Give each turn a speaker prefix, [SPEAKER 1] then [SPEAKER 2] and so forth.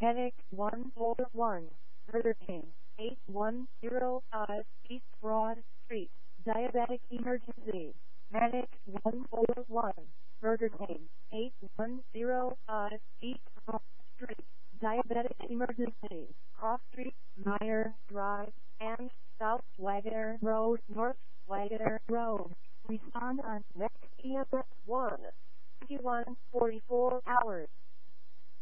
[SPEAKER 1] Medic 141, Burger King, 8105 East Broad Street, diabetic emergency. Medic 141, Burger King, 8105 East Broad Street, diabetic emergency. Cross Street, Meyer Drive, and South Wagner Road, North Wagner Road. Respond on next EMS 1. 21:44 hours.